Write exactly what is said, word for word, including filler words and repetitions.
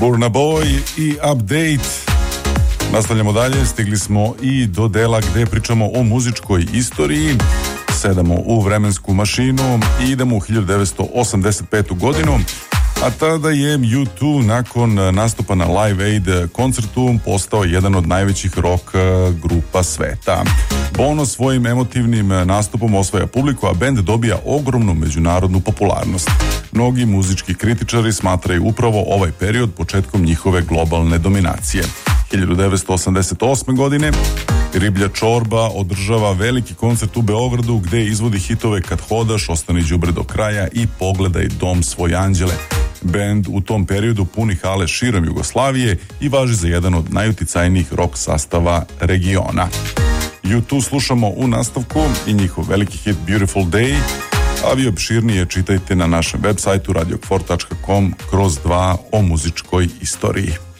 Burna Boy i Update. Nastavljamo dalje, stigli smo i do dela gde pričamo o muzičkoj istoriji. Sedamo u vremensku mašinu i idemo u hiljadu devetsto osamdeset petu godinu, a tada je U dva nakon nastupa na Live Aid koncertu postao jedan od najvećih rock grupa sveta. Bono svojim emotivnim nastupom osvaja publiku, a bend dobija ogromnu međunarodnu popularnost. Mnogi muzički kritičari smatraju upravo ovaj period početkom njihove globalne dominacije. hiljadu devetsto osamdeset osme godine Riblja čorba održava veliki koncert u Beogradu gde izvodi hitove Kad hodaš, Ostani đubre do kraja i Pogledaj dom svoj anđele. Bend u tom periodu puni hale širom Jugoslavije i važi za jedan od najuticajnijih rock sastava regiona. U dva slušamo u nastavku i njihov veliki hit Beautiful Day, a vi opširnije čitajte na našem web sajtu radio kfor tačka com kroz dva o muzičkoj istoriji.